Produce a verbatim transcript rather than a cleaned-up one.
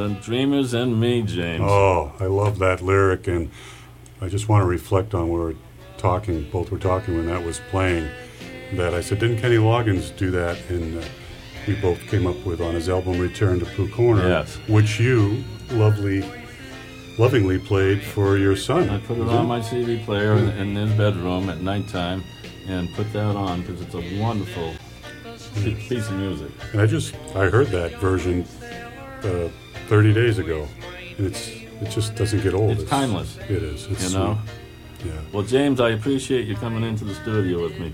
and Dreamers and Me, James. Oh, I love that lyric, and I just want to reflect on we were talking, both were talking when that was playing, that I said, didn't Kenny Loggins do that? And uh, we both came up with on his album Return to Pooh Corner, Yes. which you lovely, lovingly played for your son. I put it Was on my C D player in, in his bedroom at nighttime and put that on because it's a wonderful p- piece of music. And I just, I heard that version uh, thirty days ago, and it's it just doesn't get old. It's timeless. It is. It's You know? sweet. Yeah. Well, James, I appreciate you coming into the studio with me.